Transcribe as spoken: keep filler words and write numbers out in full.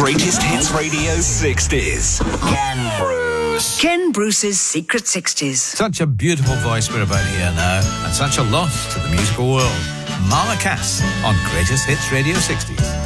Greatest Hits Radio sixties. Ken Bruce. Ken Bruce's Secret sixties. Such a beautiful voice we're about here now, and such a loss to the musical world. Mama Cass on Greatest Hits Radio sixties.